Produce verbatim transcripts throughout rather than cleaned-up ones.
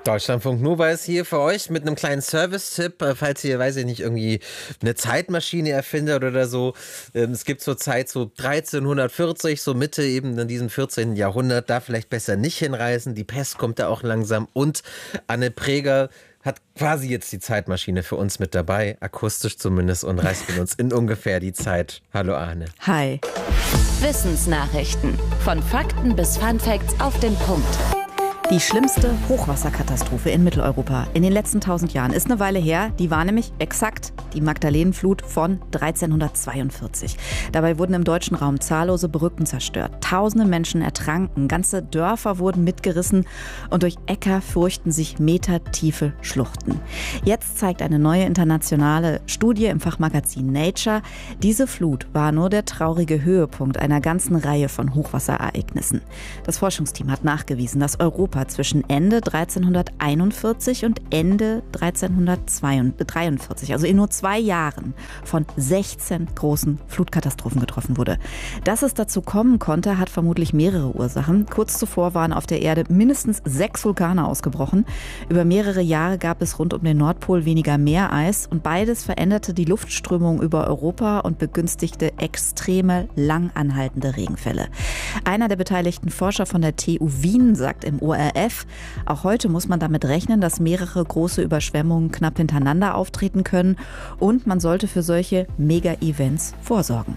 Deutschlandfunk Nova ist hier für euch mit einem kleinen Service-Tipp, falls ihr, weiß ich nicht, irgendwie eine Zeitmaschine erfindet oder so. Es gibt zur Zeit so dreizehnhundertvierzig, so Mitte eben in diesem vierzehnten Jahrhundert, da vielleicht besser nicht hinreisen. Die Pest kommt da auch langsam und Anne Preger hat quasi jetzt die Zeitmaschine für uns mit dabei, akustisch zumindest, und reist mit uns in ungefähr die Zeit. Hallo Arne. Hi. Wissensnachrichten. Von Fakten bis Funfacts auf den Punkt. Die schlimmste Hochwasserkatastrophe in Mitteleuropa in den letzten tausend Jahren ist eine Weile her. Die war nämlich exakt die Magdalenenflut von dreizehnhundertzweiundvierzig. Dabei wurden im deutschen Raum zahllose Brücken zerstört. Tausende Menschen ertranken, ganze Dörfer wurden mitgerissen und durch Äcker furchten sich metertiefe Schluchten. Jetzt zeigt eine neue internationale Studie im Fachmagazin Nature, diese Flut war nur der traurige Höhepunkt einer ganzen Reihe von Hochwasserereignissen. Das Forschungsteam hat nachgewiesen, dass Europa zwischen Ende dreizehnhunderteinundvierzig und Ende dreizehnhundertdreiundvierzig, also in nur zwei Jahren, von sechzehn großen Flutkatastrophen getroffen wurde. Dass es dazu kommen konnte, hat vermutlich mehrere Ursachen. Kurz zuvor waren auf der Erde mindestens sechs Vulkane ausgebrochen. Über mehrere Jahre gab es rund um den Nordpol weniger Meereis und beides veränderte die Luftströmung über Europa und begünstigte extreme, lang anhaltende Regenfälle. Einer der beteiligten Forscher von der T U Wien sagt im O R F, auch heute muss man damit rechnen, dass mehrere große Überschwemmungen knapp hintereinander auftreten können und man sollte für solche Mega-Events vorsorgen.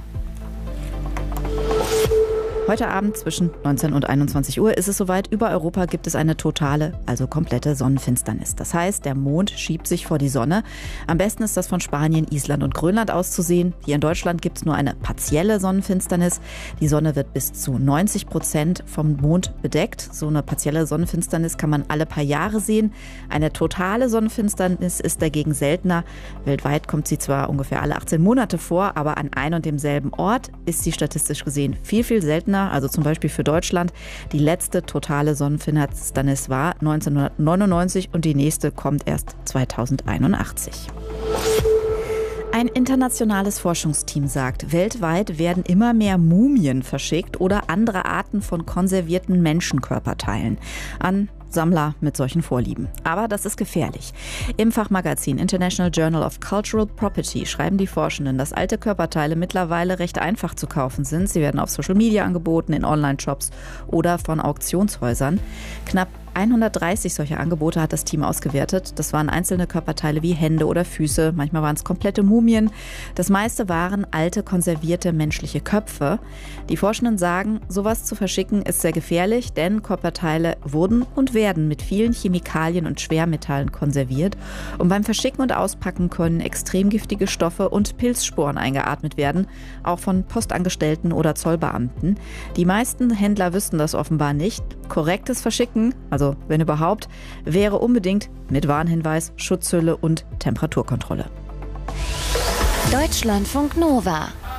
Heute Abend zwischen neunzehn und einundzwanzig Uhr ist es soweit. Über Europa gibt es eine totale, also komplette Sonnenfinsternis. Das heißt, der Mond schiebt sich vor die Sonne. Am besten ist das von Spanien, Island und Grönland aus zu sehen. Hier in Deutschland gibt es nur eine partielle Sonnenfinsternis. Die Sonne wird bis zu neunzig Prozent vom Mond bedeckt. So eine partielle Sonnenfinsternis kann man alle paar Jahre sehen. Eine totale Sonnenfinsternis ist dagegen seltener. Weltweit kommt sie zwar ungefähr alle achtzehn Monate vor, aber an ein und demselben Ort ist sie statistisch gesehen viel, viel seltener. Also zum Beispiel für Deutschland. Die letzte totale Sonnenfinsternis war neunzehnhundertneunundneunzig und die nächste kommt erst zweitausendeinundachtzig. Ein internationales Forschungsteam sagt, weltweit werden immer mehr Mumien verschickt oder andere Arten von konservierten Menschenkörperteilen an Sammler mit solchen Vorlieben. Aber das ist gefährlich. Im Fachmagazin International Journal of Cultural Property schreiben die Forschenden, dass alte Körperteile mittlerweile recht einfach zu kaufen sind. Sie werden auf Social Media angeboten, in Online-Shops oder von Auktionshäusern. Knapp hundertdreißig solcher Angebote hat das Team ausgewertet. Das waren einzelne Körperteile wie Hände oder Füße. Manchmal waren es komplette Mumien. Das meiste waren alte, konservierte menschliche Köpfe. Die Forschenden sagen, sowas zu verschicken ist sehr gefährlich, denn Körperteile wurden und werden mit vielen Chemikalien und Schwermetallen konserviert. Und beim Verschicken und Auspacken können extrem giftige Stoffe und Pilzsporen eingeatmet werden, auch von Postangestellten oder Zollbeamten. Die meisten Händler wüssten das offenbar nicht. Korrektes Verschicken, also Also, wenn überhaupt, wäre unbedingt mit Warnhinweis, Schutzhülle und Temperaturkontrolle. Deutschlandfunk Nova.